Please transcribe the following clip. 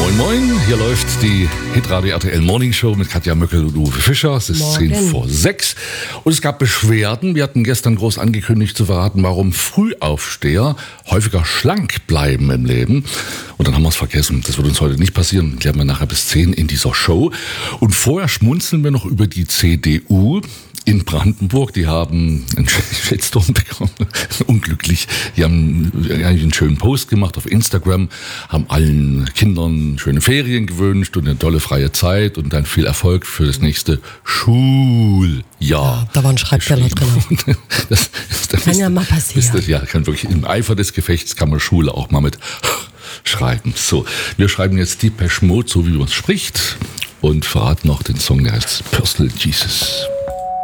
Moin Moin, hier läuft die Hitradio RTL Morning Show mit Katja Möckel und Uwe Fischer. Es ist 5:10 und es gab Beschwerden. Wir hatten gestern groß angekündigt zu verraten, warum Frühaufsteher häufiger schlank bleiben im Leben. Und dann haben wir es vergessen. Das wird uns heute nicht passieren. Klären wir nachher bis 10 in dieser Show. Und vorher schmunzeln wir noch über die CDU in Brandenburg. Die haben einen Shitstorm bekommen. Unglücklich. Die haben eigentlich einen schönen Post gemacht auf Instagram, haben allen Kindern schöne Ferien gewünscht und eine tolle freie Zeit und dann viel Erfolg für das nächste Schuljahr. Ja, da waren Schreibfehler drin. Das kann ja mal passieren. Ja, kann wirklich im Eifer des Gefechts kann man Schule auch mal mit schreiben. So, wir schreiben jetzt Depeche Mode, so wie man es spricht, und verraten noch den Song, der heißt Personal Jesus.